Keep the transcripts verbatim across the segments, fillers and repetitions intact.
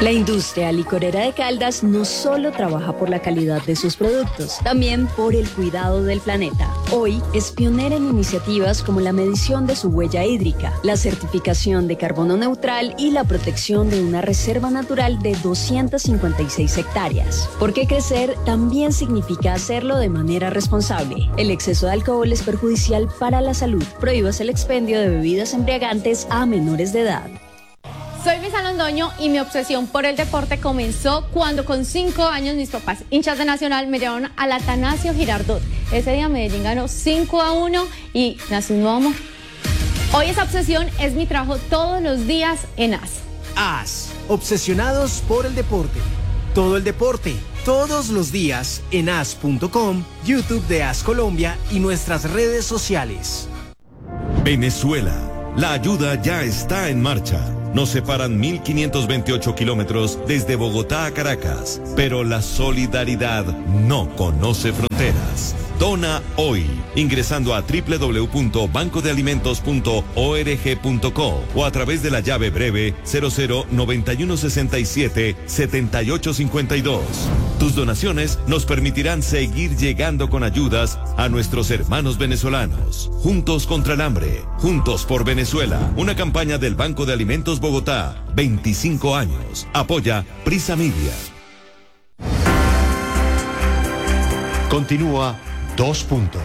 La industria licorera de Caldas no solo trabaja por la calidad de sus productos, también por el cuidado del planeta. Hoy es pionera en iniciativas como la medición de su huella hídrica, la certificación de carbono neutral y la protección de una reserva natural de doscientas cincuenta y seis hectáreas. Porque crecer también significa hacerlo de manera responsable. El exceso de alcohol es perjudicial para la salud. Prohíbase el expendio de bebidas embriagantes a menores de edad. Soy Luisa Londoño y mi obsesión por el deporte comenzó cuando con cinco años mis papás, hinchas de Nacional, me llevaron al Atanasio Girardot. Ese día Medellín ganó cinco a uno y nació un nuevo amor. Hoy esa obsesión es mi trabajo todos los días en A S. A S, obsesionados por el deporte. Todo el deporte, todos los días en A S punto com, YouTube de A S Colombia y nuestras redes sociales. Venezuela, la ayuda ya está en marcha. Nos separan mil quinientos veintiocho kilómetros desde Bogotá a Caracas, pero la solidaridad no conoce fronteras. Dona hoy, ingresando a doble u doble u doble u punto banco de alimentos punto org punto co o a través de la llave breve cero cero noventa y uno sesenta y siete setenta y ocho cincuenta y dos. Tus donaciones nos permitirán seguir llegando con ayudas a nuestros hermanos venezolanos. Juntos contra el hambre, juntos por Venezuela. Una campaña del Banco de Alimentos Bogotá, veinticinco años. Apoya Prisa Media. Continúa Dos Puntos.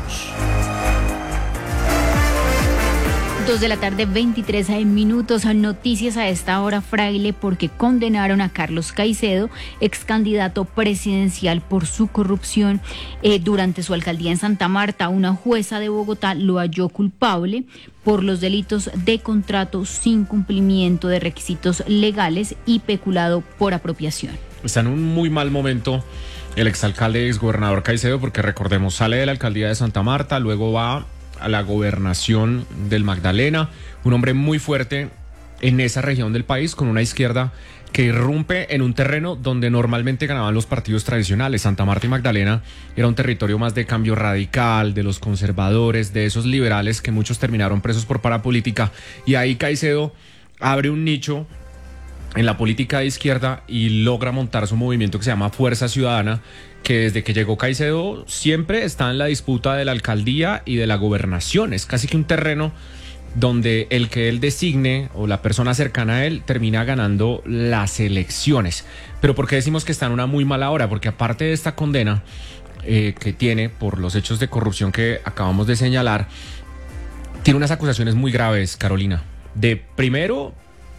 Dos de la tarde, veintitrés minutos. Noticias a esta hora, Fraile, porque condenaron a Carlos Caicedo, ex candidato presidencial, por su corrupción eh, durante su alcaldía en Santa Marta. Una jueza de Bogotá lo halló culpable por los delitos de contrato sin cumplimiento de requisitos legales y peculado por apropiación. Está en un muy mal momento el exalcalde, exgobernador Caicedo, porque recordemos, sale de la alcaldía de Santa Marta, luego va a la gobernación del Magdalena, un hombre muy fuerte en esa región del país, con una izquierda que irrumpe en un terreno donde normalmente ganaban los partidos tradicionales. Santa Marta y Magdalena era un territorio más de cambio radical, de los conservadores, de esos liberales que muchos terminaron presos por parapolítica, y ahí Caicedo abre un nicho en la política de izquierda y logra montar su movimiento que se llama Fuerza Ciudadana, que desde que llegó Caicedo siempre está en la disputa de la alcaldía y de la gobernación. Es casi que un terreno donde el que él designe o la persona cercana a él termina ganando las elecciones. Pero ¿por qué decimos que está en una muy mala hora? Porque aparte de esta condena eh, que tiene por los hechos de corrupción que acabamos de señalar, tiene unas acusaciones muy graves, Carolina, de primero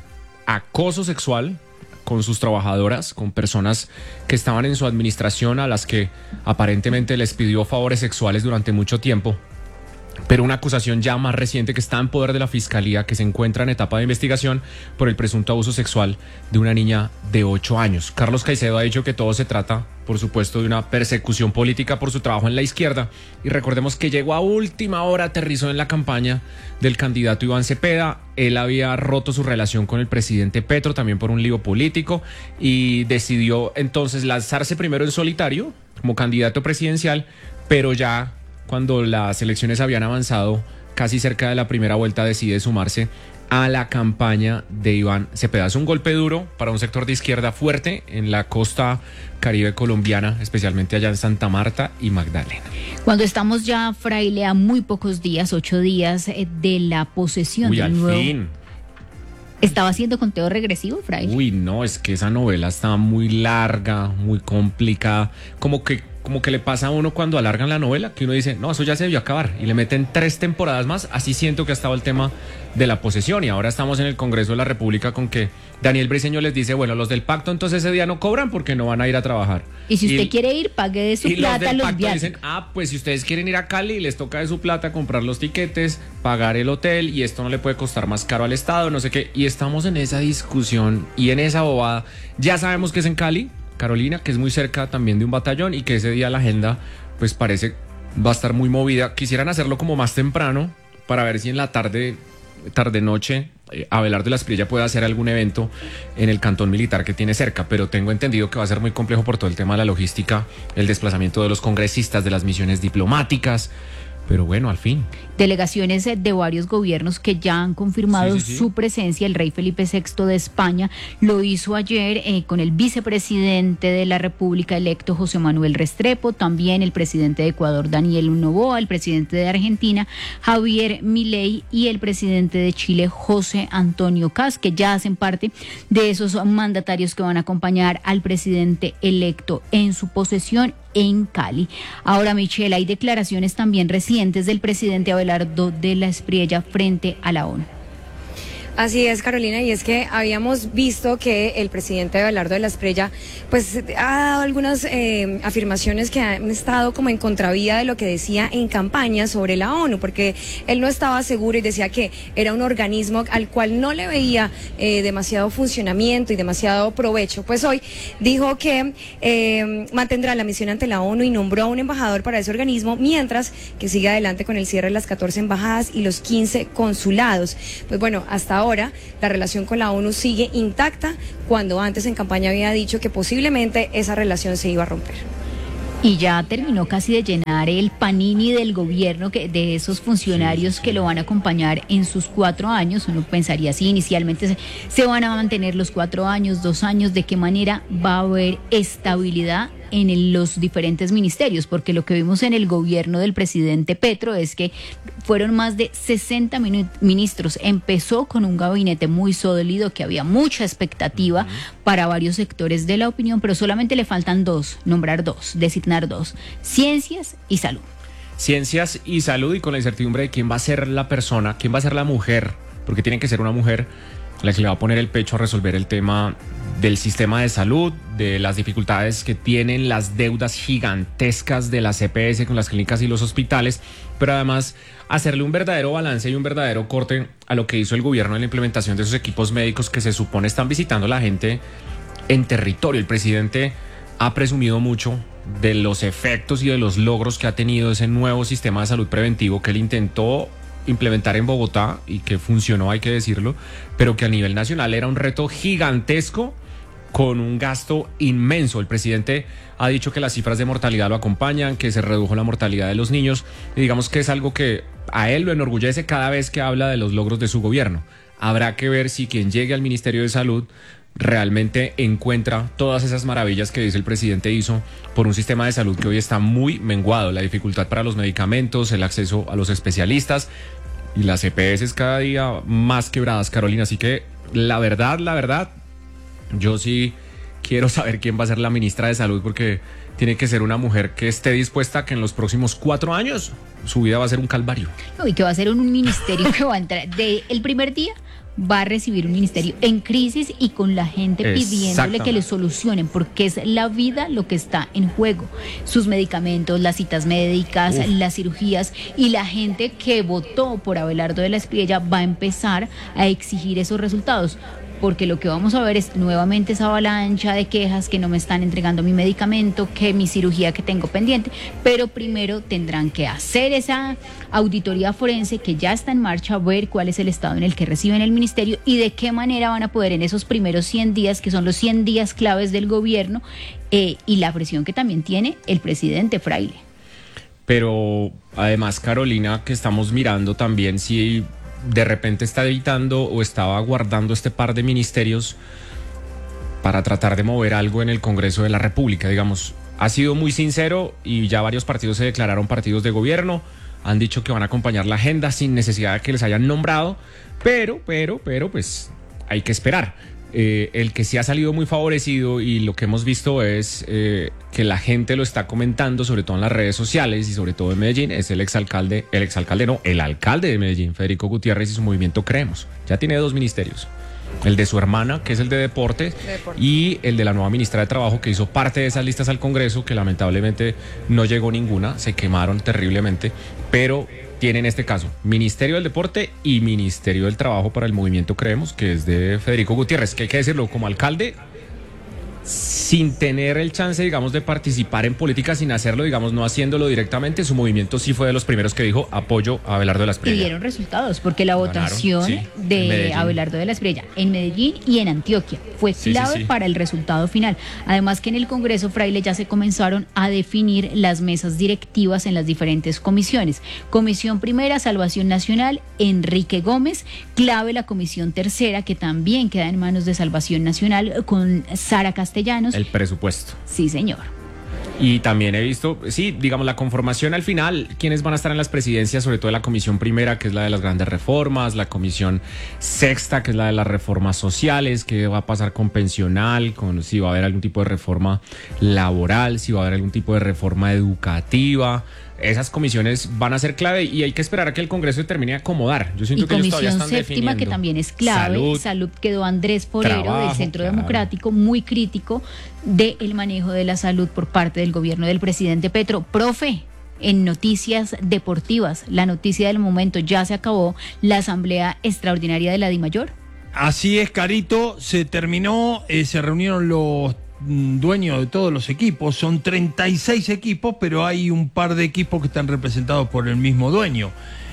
acoso sexual con sus trabajadoras, con personas que estaban en su administración, a las que aparentemente les pidió favores sexuales durante mucho tiempo. Pero una acusación ya más reciente que está en poder de la Fiscalía, que se encuentra en etapa de investigación por el presunto abuso sexual de una niña de ocho años. Carlos Caicedo ha dicho que todo se trata, por supuesto, de una persecución política por su trabajo en la izquierda. Y recordemos que llegó a última hora, aterrizó en la campaña del candidato Iván Cepeda. Él había roto su relación con el presidente Petro, también por un lío político, y decidió entonces lanzarse primero en solitario como candidato presidencial, pero ya cuando las elecciones habían avanzado casi cerca de la primera vuelta, decide sumarse a la campaña de Iván Cepeda. Es un golpe duro para un sector de izquierda fuerte en la costa caribe colombiana, especialmente allá en Santa Marta y Magdalena. Cuando estamos ya, Fraile, a muy pocos días, ocho días de la posesión Uy, del al nuevo... fin. ¿Estaba haciendo conteo regresivo, Fraile? Uy, no, es que esa novela está muy larga, muy complicada, como que como que le pasa a uno cuando alargan la novela, que uno dice, no, eso ya se debió acabar, y le meten tres temporadas más. Así siento que ha estado el tema de la posesión, y ahora estamos en el Congreso de la República con que Daniel Briceño les dice, bueno, los del pacto entonces ese día no cobran porque no van a ir a trabajar. Y si usted y, quiere ir, pague de su y plata los del los pacto viajes. Dicen, ah, pues si ustedes quieren ir a Cali, les toca de su plata comprar los tiquetes, pagar el hotel, y esto no le puede costar más caro al Estado, no sé qué. Y estamos en esa discusión y en esa bobada. Ya sabemos que es en Cali, Carolina, que es muy cerca también de un batallón, y que ese día la agenda pues parece va a estar muy movida. Quisieran hacerlo como más temprano para ver si en la tarde, tarde noche, eh, Abelardo de la Espriella puede hacer algún evento en el cantón militar que tiene cerca, pero tengo entendido que va a ser muy complejo por todo el tema de la logística, el desplazamiento de los congresistas, de las misiones diplomáticas. Pero bueno, al fin. Delegaciones de varios gobiernos que ya han confirmado sí, sí, sí. su presencia. El rey Felipe sexto de España lo hizo ayer eh, con el vicepresidente de la República electo José Manuel Restrepo, también el presidente de Ecuador Daniel Noboa, el presidente de Argentina Javier Milei y el presidente de Chile José Antonio Kast, que ya hacen parte de esos mandatarios que van a acompañar al presidente electo en su posesión en Cali. Ahora, Michelle, hay declaraciones también recientes del presidente Abelardo de la Espriella frente a la ONU. Así es, Carolina, y es que habíamos visto que el presidente Abelardo de la Espriella pues ha dado algunas eh, afirmaciones que han estado como en contravía de lo que decía en campaña sobre la ONU, porque él no estaba seguro y decía que era un organismo al cual no le veía eh, demasiado funcionamiento y demasiado provecho. Pues hoy dijo que eh, mantendrá la misión ante la ONU y nombró a un embajador para ese organismo, mientras que sigue adelante con el cierre de las catorce embajadas y los quince consulados. Pues bueno, hasta ahora Ahora, la relación con la ONU sigue intacta, cuando antes en campaña había dicho que posiblemente esa relación se iba a romper. Y ya terminó casi de llenar el panini del gobierno, que de esos funcionarios sí, sí. que lo van a acompañar en sus cuatro años. Uno pensaría así, inicialmente se, se van a mantener los cuatro años, dos años, ¿de qué manera va a haber estabilidad en el, los diferentes ministerios? Porque lo que vimos en el gobierno del presidente Petro es que fueron más de sesenta ministros. Empezó con un gabinete muy sólido, que había mucha expectativa uh-huh. para varios sectores de la opinión, pero solamente le faltan dos, nombrar dos, designar dos: ciencias y salud. Ciencias y salud, y con la incertidumbre de quién va a ser la persona, quién va a ser la mujer, porque tiene que ser una mujer la que le va a poner el pecho a resolver el tema del sistema de salud, de las dificultades que tienen las deudas gigantescas de las E P S con las clínicas y los hospitales, pero además hacerle un verdadero balance y un verdadero corte a lo que hizo el gobierno en la implementación de esos equipos médicos que se supone están visitando a la gente en territorio. El presidente ha presumido mucho de los efectos y de los logros que ha tenido ese nuevo sistema de salud preventivo que él intentó implementar en Bogotá y que funcionó, hay que decirlo, pero que a nivel nacional era un reto gigantesco con un gasto inmenso. El presidente ha dicho que las cifras de mortalidad lo acompañan, que se redujo la mortalidad de los niños, y digamos que es algo que a él lo enorgullece cada vez que habla de los logros de su gobierno. Habrá que ver si quien llegue al Ministerio de Salud realmente encuentra todas esas maravillas que dice el presidente hizo por un sistema de salud que hoy está muy menguado, la dificultad para los medicamentos, el acceso a los especialistas y las E P S cada día más quebradas, Carolina. Así que la verdad, la verdad, yo sí quiero saber quién va a ser la ministra de Salud, porque tiene que ser una mujer que esté dispuesta a que en los próximos cuatro años su vida va a ser un calvario. No, y que va a ser un ministerio que va a entrar de el primer día. Va a recibir un ministerio en crisis y con la gente pidiéndole que le solucionen, porque es la vida lo que está en juego. Sus medicamentos, las citas médicas, Uf. las cirugías, y la gente que votó por Abelardo de la Espriella va a empezar a exigir esos resultados. Porque lo que vamos a ver es nuevamente esa avalancha de quejas, que no me están entregando mi medicamento, que mi cirugía que tengo pendiente, pero primero tendrán que hacer esa auditoría forense que ya está en marcha, ver cuál es el estado en el que reciben el ministerio y de qué manera van a poder en esos primeros cien días, que son los cien días claves del gobierno, eh, y la presión que también tiene el presidente Fraile. Pero además, Carolina, que estamos mirando también si de repente está evitando o estaba guardando este par de ministerios para tratar de mover algo en el Congreso de la República. Digamos, ha sido muy sincero y ya varios partidos se declararon partidos de gobierno, han dicho que van a acompañar la agenda sin necesidad de que les hayan nombrado, pero, pero, pero, pues hay que esperar. Eh, el que sí ha salido muy favorecido, y lo que hemos visto es eh, que la gente lo está comentando, sobre todo en las redes sociales y sobre todo en Medellín, es el exalcalde, el exalcalde no, el alcalde de Medellín, Federico Gutiérrez, y su movimiento Creemos. Ya tiene dos ministerios, el de su hermana, que es el de Deporte, de Deporte, y el de la nueva ministra de Trabajo, que hizo parte de esas listas al Congreso, que lamentablemente no llegó ninguna, se quemaron terriblemente, pero tiene en este caso Ministerio del Deporte y Ministerio del Trabajo para el movimiento Creemos, que es de Federico Gutiérrez, que hay que decirlo, como alcalde sin tener el chance, digamos, de participar en política, sin hacerlo, digamos, no haciéndolo directamente, su movimiento sí fue de los primeros que dijo apoyo a Abelardo de la Espriella. Y dieron resultados, porque la Ganaron, votación sí, de Abelardo de la Espriella en Medellín y en Antioquia fue Sí, clave sí, sí. para el resultado final. Además que en el Congreso Fraile ya se comenzaron a definir las mesas directivas en las diferentes comisiones. Comisión primera, Salvación Nacional, Enrique Gómez, clave la comisión tercera, que también queda en manos de Salvación Nacional, con Sara Castellanos. El presupuesto. Sí, señor. Y también he visto, sí, digamos, la conformación al final, quiénes van a estar en las presidencias, sobre todo la comisión primera, que es la de las grandes reformas, la comisión sexta, que es la de las reformas sociales, qué va a pasar con pensional, con si va a haber algún tipo de reforma laboral, si va a haber algún tipo de reforma educativa. Esas comisiones van a ser clave y hay que esperar a que el Congreso termine de acomodar. Yo siento Y que ellos todavía comisión están séptima, definiendo. que también es clave. Salud, Salud, quedó Andrés Forero, trabajo, del Centro claro. Democrático, muy crítico del manejo de la salud por parte del gobierno del presidente Petro. Profe, en noticias deportivas, la noticia del momento, ya se acabó la asamblea extraordinaria de la DIMAYOR. Así es, Carito, se terminó, eh, se reunieron los mm, dueños de todos los equipos, son treinta y seis equipos, pero hay un par de equipos que están representados por el mismo dueño.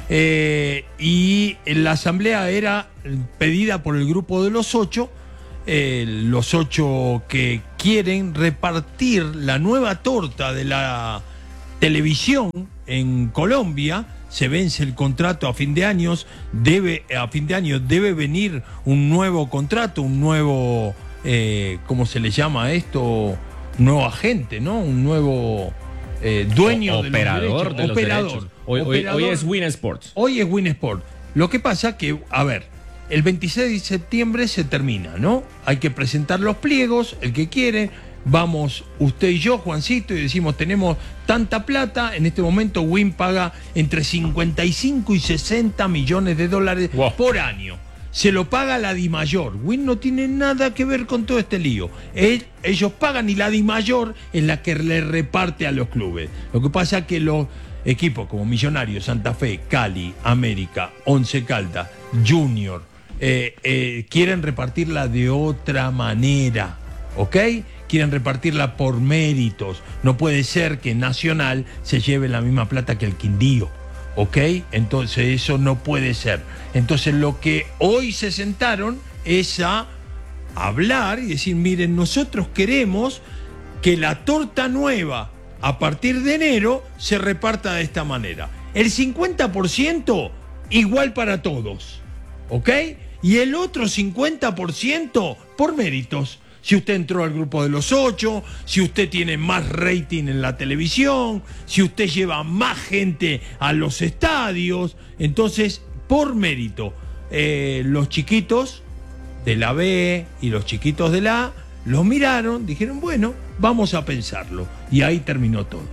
Eh, y la asamblea era pedida por el grupo de los ocho, eh, los ocho que quieren repartir la nueva torta de la televisión en Colombia. Se vence el contrato a fin de años, debe, a fin de año debe venir un nuevo contrato, un nuevo, eh, ¿cómo se le llama esto? Un nuevo agente, ¿no? Un nuevo eh, dueño O- de operador los derechos. de los operador. derechos. Hoy, hoy- Operador. hoy es Win Sports. Hoy es Win Sport. Lo que pasa que, a ver, el veintiséis de septiembre se termina, ¿no? Hay que presentar los pliegos, el que quiere. Vamos usted y yo, Juancito, y decimos, tenemos tanta plata. En este momento Win paga entre cincuenta y cinco y sesenta millones de dólares Wow. por año. Se lo paga la DIMAYOR. Win no tiene nada que ver con todo este lío. Él- ellos pagan y la DIMAYOR es la que le reparte a los clubes. Lo que pasa es que los equipos como Millonarios, Santa Fe, Cali, América, Once Caldas, Junior, eh, eh, quieren repartirla de otra manera, ¿ok? Quieren repartirla por méritos. No puede ser que Nacional se lleve la misma plata que el Quindío, ¿ok? Entonces eso no puede ser. Entonces lo que hoy se sentaron es a hablar y decir, miren, nosotros queremos que la torta nueva a partir de enero se reparta de esta manera. El cincuenta por ciento igual para todos, ¿ok? Y el otro cincuenta por ciento por méritos. Si usted entró al grupo de los ocho, si usted tiene más rating en la televisión, si usted lleva más gente a los estadios, entonces, por mérito, eh, los chiquitos de la B y los chiquitos de la A los miraron, dijeron, bueno, vamos a pensarlo. Y ahí terminó todo.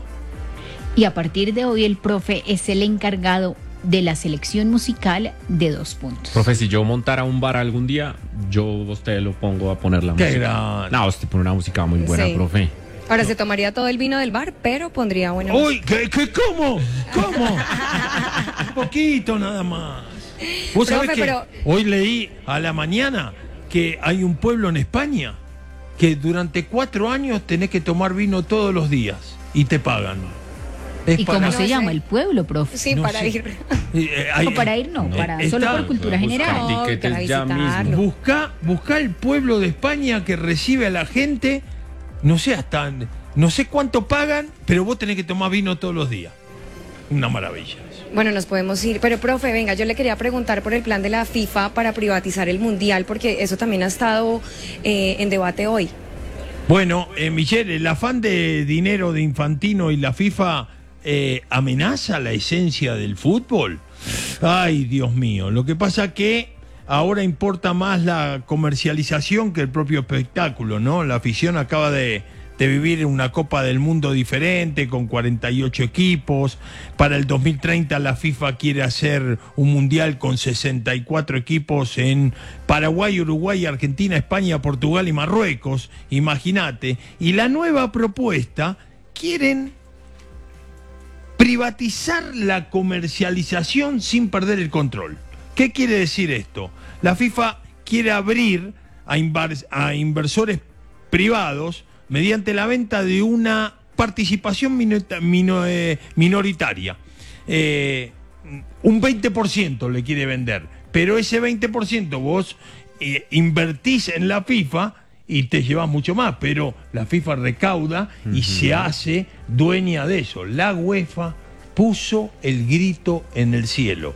Y a partir de hoy el profe es el encargado de la selección musical de Dos Puntos. Profe, si yo montara un bar algún día, yo a usted lo pongo a poner la Qué música. gran- No, usted pone una música muy buena, Sí. profe. Ahora se tomaría todo el vino del bar, pero pondría buena Uy, ¿qué, qué, cómo? ¿Cómo? Un poquito nada más. ¿Vos sabés Profe, que pero- hoy leí a la mañana que hay un pueblo en España que durante cuatro años tenés que tomar vino todos los días y te pagan? Es ¿Y para- cómo No se sé. llama el pueblo, profe? Sí, no para sé. ir. Eh, hay- O para ir no, No, para está- solo por cultura buscar general. No, tiquetes para ya visitarlo. mismo. Busca, busca el pueblo de España que recibe a la gente, no sé hasta, no sé cuánto pagan, pero vos tenés que tomar vino todos los días. Una maravilla. Bueno, nos podemos ir. Pero, profe, venga, yo le quería preguntar por el plan de la FIFA para privatizar el Mundial, porque eso también ha estado eh, en debate hoy. Bueno, eh, Michelle, el afán de dinero de Infantino y la FIFA eh, amenaza la esencia del fútbol. Ay, Dios mío. Lo que pasa que ahora importa más la comercialización que el propio espectáculo, ¿no? La afición acaba de, de vivir una Copa del Mundo diferente con cuarenta y ocho equipos. Para el dos mil treinta la FIFA quiere hacer un mundial con sesenta y cuatro equipos en Paraguay, Uruguay, Argentina, España, Portugal y Marruecos. Imagínate. Y la nueva propuesta, quieren privatizar la comercialización sin perder el control. ¿Qué quiere decir esto? La FIFA quiere abrir a, invar- a inversores privados mediante la venta de una participación minota, mino, eh, minoritaria. Eh, un veinte por ciento le quiere vender, pero ese veinte por ciento vos eh, invertís en la FIFA y te llevas mucho más, pero la FIFA recauda y uh-huh. se hace dueña de eso. La UEFA puso el grito en el cielo.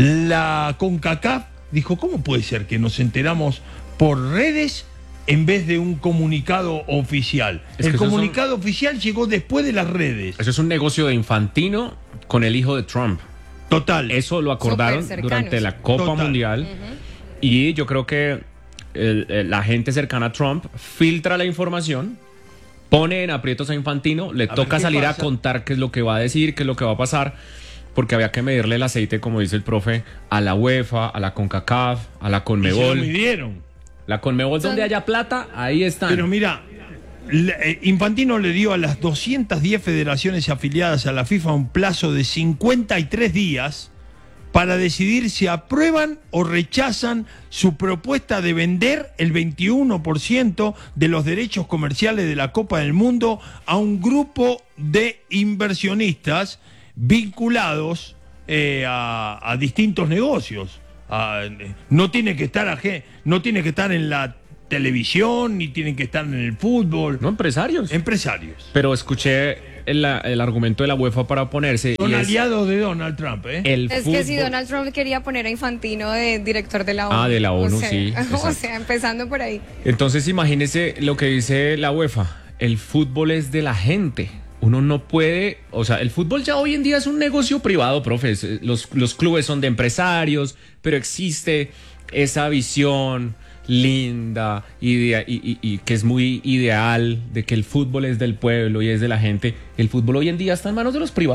La CONCACAF dijo, ¿cómo puede ser que nos enteramos por redes en vez de un comunicado oficial? Es el comunicado son... oficial llegó después de las redes. Eso es un negocio de Infantino con el hijo de Trump. Total. Eso lo acordaron durante la Copa Total. Mundial. Uh-huh. Y yo creo que el, el, la gente cercana a Trump filtra la información, pone en aprietos a Infantino, le a toca salir pasa. a contar qué es lo que va a decir, qué es lo que va a pasar, porque había que medirle el aceite, como dice el profe, a la UEFA, a la CONCACAF, a la CONMEBOL. Y se lo midieron. La CONMEBOL, donde haya plata, ahí están. Pero mira, Infantino le dio a las doscientas diez federaciones afiliadas a la FIFA un plazo de cincuenta y tres días para decidir si aprueban o rechazan su propuesta de vender el veintiuno por ciento de los derechos comerciales de la Copa del Mundo a un grupo de inversionistas vinculados eh, a, a distintos negocios. A, no tiene que estar a, no tiene que estar en la televisión, ni tienen que estar en el fútbol. No, empresarios. Empresarios. Pero escuché el, el argumento de la UEFA para oponerse. Son aliados de Donald Trump, ¿eh? El es fútbol. Que si Donald Trump quería poner a Infantino de director de la ONU. Ah, de la ONU, o sea, sí. O sea, empezando por ahí. Entonces, imagínese lo que dice la UEFA. El fútbol es de la gente. Uno no puede, o sea, el fútbol ya hoy en día es un negocio privado, profe. Los, los clubes son de empresarios, pero existe esa visión linda idea, y, y, y que es muy ideal de que el fútbol es del pueblo y es de la gente. El fútbol hoy en día está en manos de los privados.